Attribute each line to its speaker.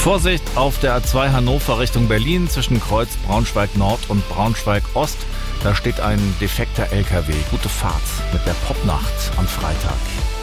Speaker 1: Vorsicht auf der A2 Hannover Richtung Berlin zwischen Kreuz Braunschweig Nord und Braunschweig Ost. Da steht ein defekter LKW. Gute Fahrt mit der Popnacht am Freitag.